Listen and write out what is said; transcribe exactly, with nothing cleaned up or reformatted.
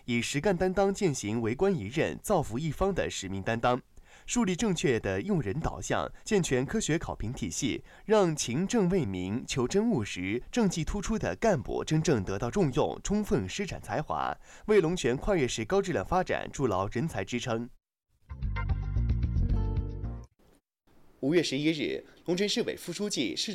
以实干担当践行为官一任、造福一方的使命担当。树立正确的用人导向、健全科学考评体系，让勤政为民、求真务实、政绩突出的干部真正得到重用，充分施展才华，为龙泉跨越式高质量发展筑牢人才支撑。五月十一日，龙泉市委副书记、市